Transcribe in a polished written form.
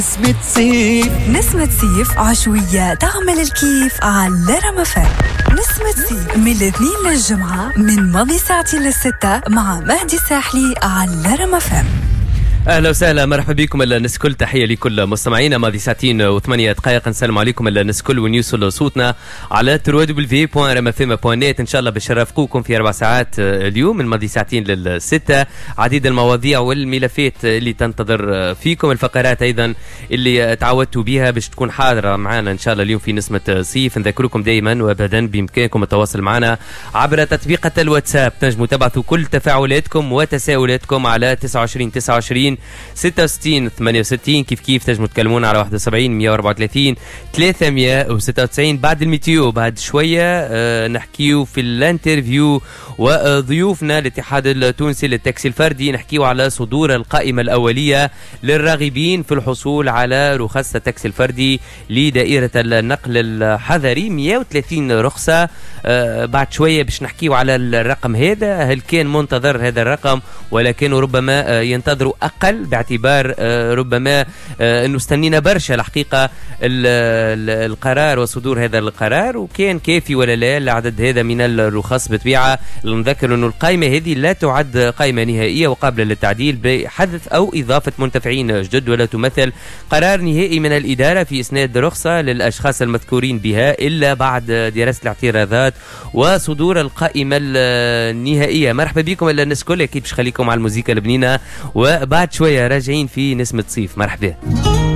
نسمة صيف. نسمة صيف عشوية تعمل الكيف على رما فم. نسمة صيف من الاثنين للجمعة من ماضي ساعتين للستة مع مهدي الساحلي على رما فم. اهلا وسهلا، مرحبا بكم الناس الكل، تحيه لكل مستمعينا. ماضي ساعتين و8 دقائق نسلم عليكم الناس الكل ونيوصل صوتنا على www.ramafm.net. ان شاء الله باش نرافقوكم في 4 ساعات اليوم من ماضي ساعتين للستة. عديد المواضيع والملفات اللي تنتظر فيكم، الفقرات ايضا اللي تعودتوا بها باش تكون حاضره معنا ان شاء الله اليوم في نسمه صيف. نذكركم دائما وابدا بامكانكم التواصل معنا عبر تطبيقه الواتساب. تنجموا تبعثوا كل تفاعلاتكم وتساؤلاتكم على 29 29 66 68. كيف تنجموا تكلمونا على 71 134 396. بعد الميتيو بعد شويه نحكيو في الانترفيو وضيوفنا الاتحاد التونسي للتاكسي الفردي، نحكيو على صدور القائمه الاوليه للراغبين في الحصول على رخص التاكسي الفردي لدائره النقل الحضري. 130 رخصه. بعد شويه باش نحكيو على الرقم هذا، هل كان منتظر هذا الرقم ولكن ربما ينتظروا أقل باعتبار ربما أنه استنينا برشا الحقيقة القرار وصدور هذا القرار، وكان كافي ولا لا العدد هذا من الرخص بطبيعة. نذكر أنه القائمة هذه لا تعد قائمة نهائية وقابلة للتعديل بحذف أو إضافة منتفعين جدد، ولا تمثل قرار نهائي من الإدارة في إسناد رخصة للأشخاص المذكورين بها إلا بعد دراسة الاعتراضات وصدور القائمة النهائية. مرحبا بكم الناس الكل، أكيد باش خليكم على الموسيقى البنينة وبعد شوية راجعين في نسمة صيف. مرحبا.